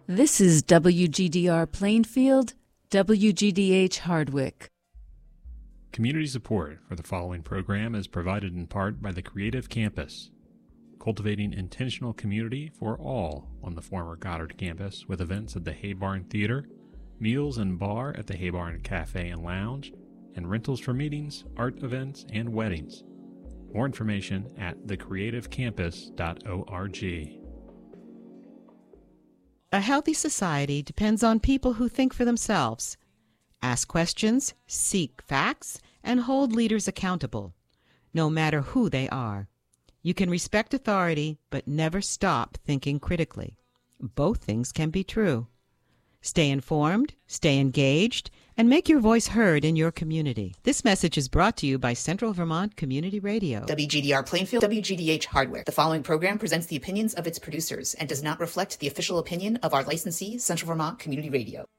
This is WGDR Plainfield, WGDH Hardwick. Community support for the following program is provided in part by the Creative Campus, cultivating intentional community for all on the former Goddard campus with events at the Hay Barn Theater, meals and bar at the Hay Barn Cafe and Lounge, and rentals for meetings, art events, and weddings. More information at thecreativecampus.org. A healthy society depends on people who think for themselves, ask questions, seek facts, and hold leaders accountable, no matter who they are. You can respect authority, but never stop thinking critically. Both things can be true. Stay informed, stay engaged, and make your voice heard in your community. This message is brought to you by Central Vermont Community Radio. WGDR Plainfield, WGDH Hardwick. The following program presents the opinions of its producers and does not reflect the official opinion of our licensee, Central Vermont Community Radio.